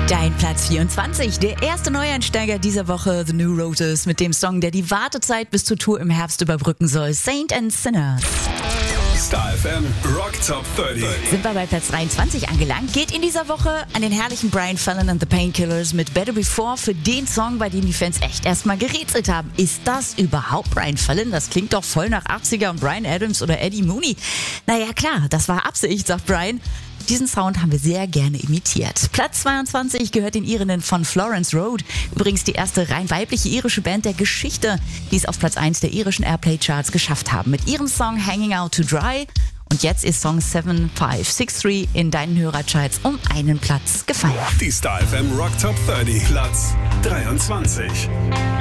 Dein Platz 24, der erste Neueinsteiger dieser Woche, The New Roses, mit dem Song, der die Wartezeit bis zur Tour im Herbst überbrücken soll, Saint and Sinners. Star FM Rock Top 30. Sind wir bei Platz 23 angelangt, geht in dieser Woche an den herrlichen Brian Fallon and the Painkillers mit Better Before für den Song, bei dem die Fans echt erstmal gerätselt haben. Ist das überhaupt Brian Fallon? Das klingt doch voll nach 80er und Bryan Adams oder Eddie Mooney. Naja klar, das war Absicht, sagt Brian. Diesen Sound haben wir sehr gerne imitiert. Platz 22 gehört den Irinnen von Florence Road. Übrigens die erste rein weibliche irische Band der Geschichte, die es auf Platz 1 der irischen Airplay-Charts geschafft haben. Mit ihrem Song Hanging Out to Dry. Und jetzt ist Song 7563 in deinen Hörercharts um einen Platz gefallen. Die Star FM Rock Top 30, Platz 23.